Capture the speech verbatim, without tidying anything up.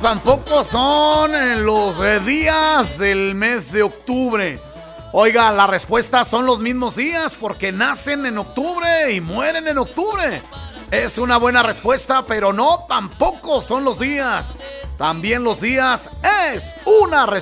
tampoco son eh, los eh, días del mes de octubre. Oiga, la respuesta son los mismos días porque nacen en octubre y mueren en octubre. Es una buena respuesta, pero no, tampoco son los días. También los días es una respuesta.